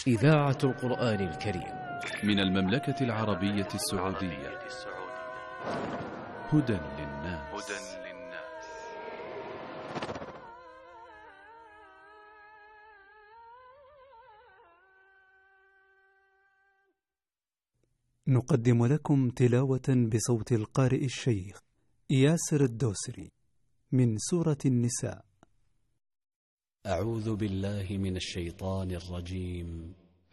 إذاعة القرآن الكريم من المملكة العربية السعودية. هدى للناس. نقدم لكم تلاوة بصوت القارئ الشيخ ياسر الدوسري من سورة النساء. أعوذ بالله من الشيطان الرجيم.